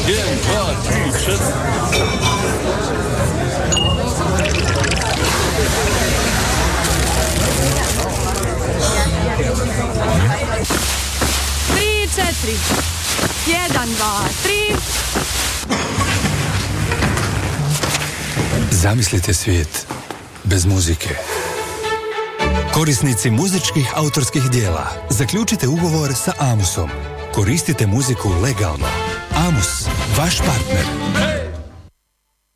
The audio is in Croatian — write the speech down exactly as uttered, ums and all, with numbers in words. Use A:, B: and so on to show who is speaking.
A: jedan, dva, tri, četiri.
B: Tri, četiri. Jedan, dva, tri.
C: Zamislite svijet bez muzike. Korisnici muzičkih autorskih dijela, zaključite ugovor sa Amusom. Koristite muziku legalno. Amus, vaš partner.